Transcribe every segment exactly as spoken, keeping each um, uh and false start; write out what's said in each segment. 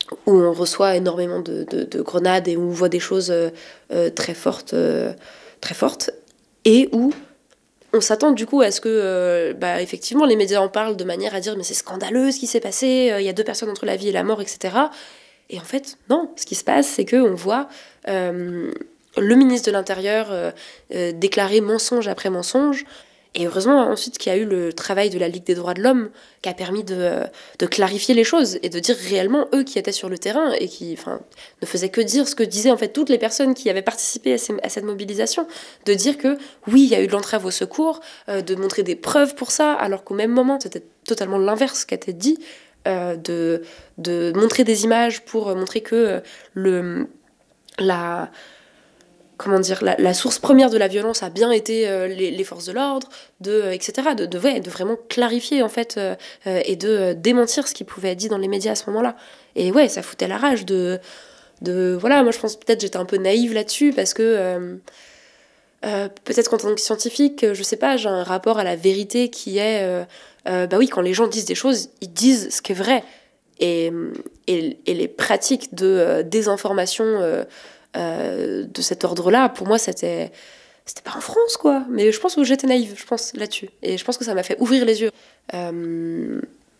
où on reçoit énormément de, de, de grenades et où on voit des choses euh, euh, très fortes, euh, très fortes, et où on s'attend du coup à ce que, euh, bah, effectivement, les médias en parlent de manière à dire mais c'est scandaleux ce qui s'est passé, euh, il y a deux personnes entre la vie et la mort, et cetera. Et en fait, non, ce qui se passe, c'est qu'on voit euh, le ministre de l'Intérieur euh, euh, déclarer mensonge après mensonge. Et heureusement, ensuite, qu'il y a eu le travail de la Ligue des droits de l'homme qui a permis de, de clarifier les choses et de dire réellement eux qui étaient sur le terrain et qui enfin, ne faisaient que dire ce que disaient en fait toutes les personnes qui avaient participé à, ces, à cette mobilisation, de dire que oui, il y a eu de l'entrave au secours, euh, de montrer des preuves pour ça, alors qu'au même moment, c'était totalement l'inverse qui a été dit, euh, de, de montrer des images pour montrer que euh, le, la comment dire, la, la source première de la violence a bien été euh, les, les forces de l'ordre, de, euh, et cetera. De, de, ouais, de vraiment clarifier, en fait, euh, euh, et de euh, démentir ce qui pouvait être dit dans les médias à ce moment-là. Et ouais, ça foutait la rage de... de voilà, moi je pense peut-être j'étais un peu naïve là-dessus, parce que... Euh, euh, peut-être qu'en tant que scientifique, je sais pas, j'ai un rapport à la vérité qui est... Euh, euh, bah oui, quand les gens disent des choses, ils disent ce qui est vrai. Et, et, et les pratiques de euh, désinformation... Euh, Euh, de cet ordre-là, pour moi, c'était, c'était pas en France, quoi. Mais je pense que j'étais naïve, je pense, là-dessus. Et je pense que ça m'a fait ouvrir les yeux. Euh,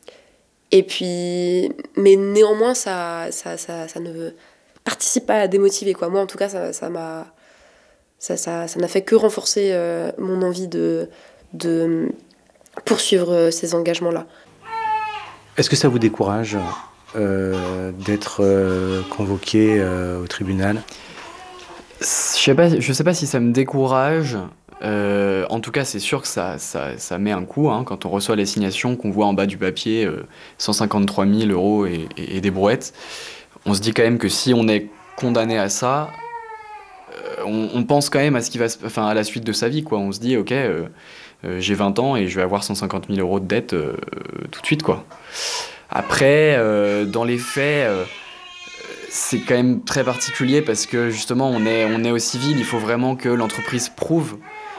et puis, mais néanmoins, ça, ça, ça, ça ne participe pas à démotiver, quoi. Moi, en tout cas, ça, ça m'a, ça, ça, ça n'a fait que renforcer euh, mon envie de, de poursuivre ces engagements-là. Est-ce que ça vous décourage euh, d'être euh, convoqué euh, au tribunal ? Je sais pas, je sais pas si ça me décourage. Euh, en tout cas, c'est sûr que ça, ça, ça met un coup, hein, quand on reçoit l'assignation, qu'on voit en bas du papier euh, cent cinquante-trois mille euros et, et, et des brouettes. On se dit quand même que si on est condamné à ça, euh, on, on pense quand même à ce qui va, se, enfin, à la suite de sa vie, quoi. On se dit, ok, euh, euh, j'ai vingt ans et je vais avoir cent cinquante mille euros de dette euh, tout de suite, quoi. Après, euh, dans les faits. Euh, C'est quand même très particulier parce que justement on est, on est au civil, il faut vraiment que l'entreprise prouve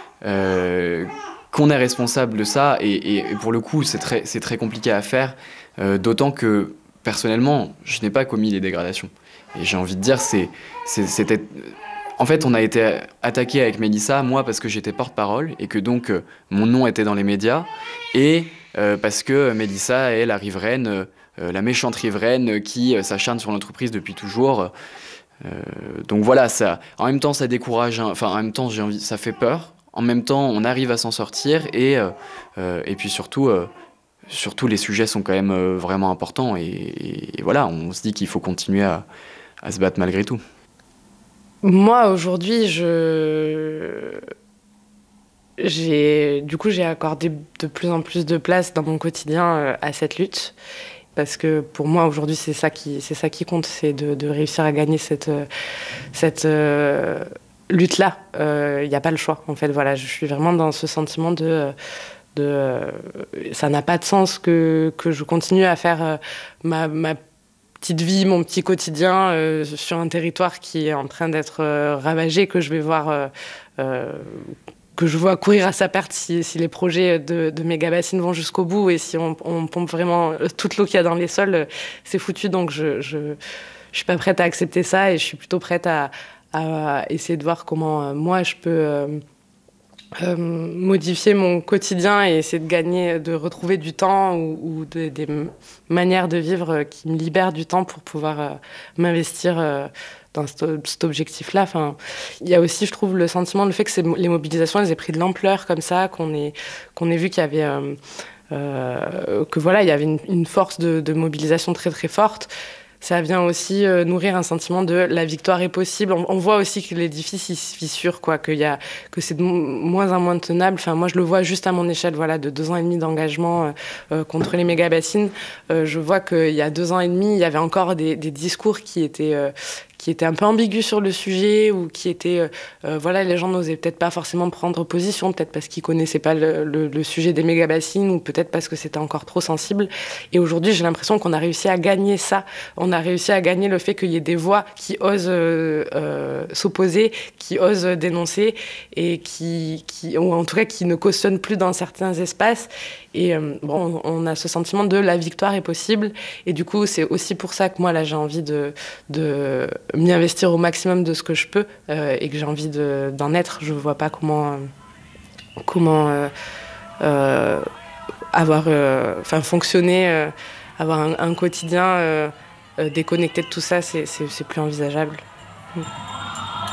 euh, qu'on est responsable de ça et, et, et pour le coup c'est très, c'est très compliqué à faire, euh, d'autant que personnellement je n'ai pas commis les dégradations. Et j'ai envie de dire, c'est, c'est, c'était... En fait on a été attaqué avec Mélissa, moi parce que j'étais porte-parole et que donc euh, mon nom était dans les médias et euh, parce que Mélissa est la riveraine... Euh, Euh, la méchante riveraine qui euh, s'acharne sur l'entreprise depuis toujours. Euh, donc voilà, ça, en même temps ça décourage, hein, enfin en même temps j'ai envie, ça fait peur. En même temps on arrive à s'en sortir et, euh, euh, et puis surtout, euh, surtout les sujets sont quand même euh, vraiment importants et, et, et voilà, on se dit qu'il faut continuer à, à se battre malgré tout. Moi aujourd'hui je... J'ai, du coup, j'ai accordé de plus en plus de place dans mon quotidien à cette lutte. Parce que pour moi, aujourd'hui, c'est ça qui, c'est ça qui compte, c'est de, de réussir à gagner cette, cette euh, lutte-là. Il euh, n'y a pas le choix, en fait. Voilà, je suis vraiment dans ce sentiment de... de euh, ça n'a pas de sens que, que je continue à faire euh, ma, ma petite vie, mon petit quotidien euh, sur un territoire qui est en train d'être euh, ravagé, que je vais voir... Euh, euh, que je vois courir à sa perte si, si les projets de, de méga-bassines vont jusqu'au bout et si on, on pompe vraiment toute l'eau qu'il y a dans les sols, c'est foutu. Donc je, je, je suis pas prête à accepter ça et je suis plutôt prête à, à essayer de voir comment euh, moi je peux euh, euh, modifier mon quotidien et essayer de gagner, de retrouver du temps ou, ou de, des manières de vivre qui me libèrent du temps pour pouvoir euh, m'investir euh, dans cet objectif-là. Enfin, il y a aussi, je trouve, le sentiment, le fait que ces, les mobilisations, elles aient pris de l'ampleur comme ça, qu'on ait, qu'on ait vu qu'il y avait... Euh, euh, que voilà, il y avait une, une force de, de mobilisation très très forte. Ça vient aussi euh, nourrir un sentiment de la victoire est possible. On, on voit aussi que l'édifice il se fissure, quoi, qu'il y a, que c'est de moins en moins tenable. Enfin, moi, je le vois juste à mon échelle, voilà, de deux ans et demi d'engagement euh, euh, contre les méga-bassines. Euh, je vois qu'il y a deux ans et demi, il y avait encore des, des discours qui étaient... Euh, qui étaient un peu ambigus sur le sujet ou qui étaient... Euh, euh, voilà, les gens n'osaient peut-être pas forcément prendre position, peut-être parce qu'ils connaissaient pas le, le, le sujet des méga-bassines ou peut-être parce que c'était encore trop sensible. Et aujourd'hui, j'ai l'impression qu'on a réussi à gagner ça. On a réussi à gagner le fait qu'il y ait des voix qui osent euh, euh, s'opposer, qui osent dénoncer et qui, qui... ou en tout cas qui ne cautionnent plus dans certains espaces. Et euh, bon, on, on a ce sentiment de la victoire est possible. Et du coup, c'est aussi pour ça que moi, là, j'ai envie de, de m'y investir au maximum de ce que je peux euh, et que j'ai envie de, d'en être. Je ne vois pas comment, euh, comment euh, euh, avoir, euh, enfin, fonctionner, euh, avoir un, un quotidien euh, euh, déconnecté de tout ça, c'est, c'est, c'est plus envisageable. Mm.